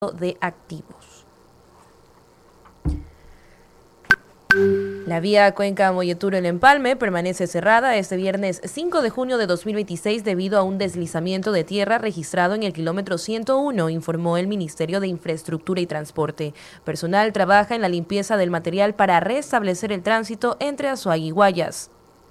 de activos. La vía Cuenca-Molleturo en Empalme permanece cerrada este viernes 5 de junio de 2026 debido a un deslizamiento de tierra registrado en el kilómetro 101, informó el Ministerio de Infraestructura y Transporte. Personal trabaja en la limpieza del material para restablecer el tránsito entre Azuay y Guayas.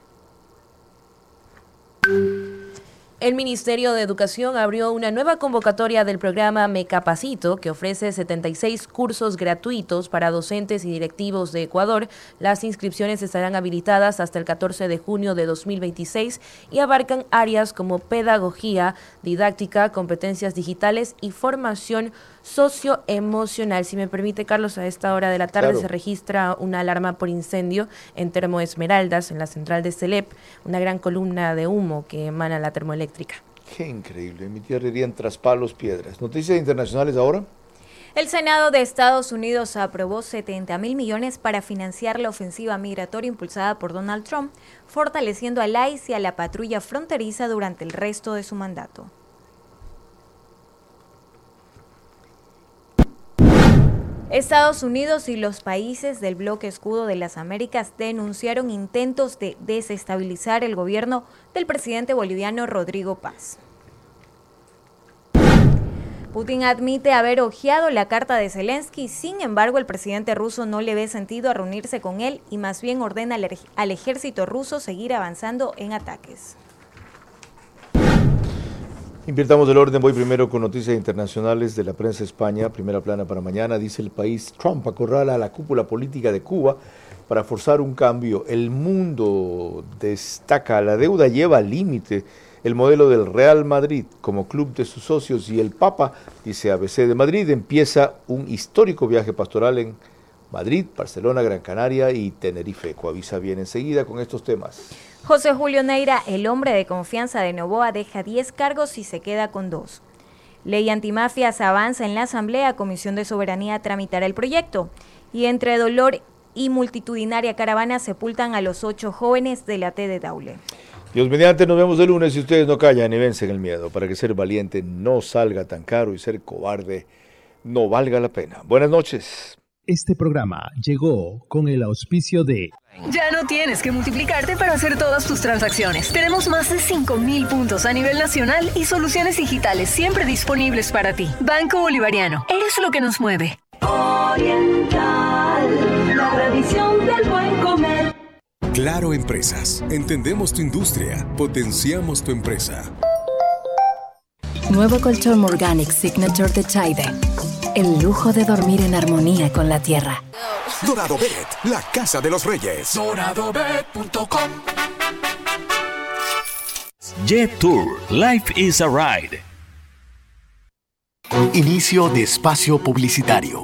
El Ministerio de Educación abrió una nueva convocatoria del programa Me Capacito, que ofrece 76 cursos gratuitos para docentes y directivos de Ecuador. Las inscripciones estarán habilitadas hasta el 14 de junio de 2026 y abarcan áreas como pedagogía, didáctica, competencias digitales y formación socioemocional. Si me permite, Carlos, a esta hora de la tarde se registra una alarma por incendio en Termo Esmeraldas, en la central de CELEP, una gran columna de humo que emana la termoeléctrica. Qué increíble, mi tierra irían tras palos, piedras. Noticias internacionales ahora. El Senado de Estados Unidos aprobó 70.000 millones para financiar la ofensiva migratoria impulsada por Donald Trump, fortaleciendo al ICE y a la patrulla fronteriza durante el resto de su mandato. Estados Unidos y los países del bloque escudo de las Américas denunciaron intentos de desestabilizar el gobierno del presidente boliviano Rodrigo Paz. Putin admite haber hojeado la carta de Zelensky, sin embargo el presidente ruso no le ve sentido a reunirse con él y más bien ordena al ejército ruso seguir avanzando en ataques. Invirtamos el orden, voy primero con noticias internacionales de la prensa de España. Primera plana para mañana, dice el país: Trump acorrala a la cúpula política de Cuba para forzar un cambio. El Mundo destaca: la deuda lleva al límite el modelo del Real Madrid como club de sus socios, y el Papa, dice ABC de Madrid, empieza un histórico viaje pastoral en Madrid, Barcelona, Gran Canaria y Tenerife. Coavisa viene enseguida con estos temas. José Julio Neira, el hombre de confianza de Noboa, deja 10 cargos y se queda con 2. Ley antimafias avanza en la Asamblea. Comisión de Soberanía tramitará el proyecto. Y entre dolor y multitudinaria caravana sepultan a los 8 jóvenes de la T de Daule. Dios mediante, nos vemos el lunes y ustedes no callan y vencen el miedo, para que ser valiente no salga tan caro y ser cobarde no valga la pena. Buenas noches. Este programa llegó con el auspicio de... Ya no tienes que multiplicarte para hacer todas tus transacciones. Tenemos más de 5.000 puntos a nivel nacional y soluciones digitales siempre disponibles para ti. Banco Bolivariano, eres lo que nos mueve. Oriental, la tradición del buen comer. Claro Empresas, entendemos tu industria, potenciamos tu empresa. Nuevo colchón Organic Signature de Chaide. El lujo de dormir en armonía con la tierra. Dorado Bet, la casa de los reyes. DoradoBet.com. Jet Tour, Life is a Ride. Inicio de espacio publicitario.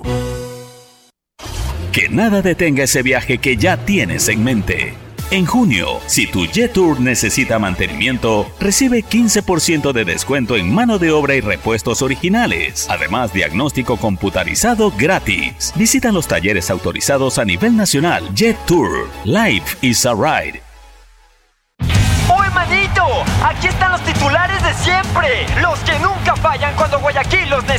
Que nada detenga ese viaje que ya tienes en mente. En junio, si tu Jet Tour necesita mantenimiento, recibe 15% de descuento en mano de obra y repuestos originales. Además, diagnóstico computarizado gratis. Visita los talleres autorizados a nivel nacional. Jet Tour, Life is a Ride. ¡Oye, manito! Aquí están los titulares de siempre. Los que nunca fallan cuando Guayaquil los necesita.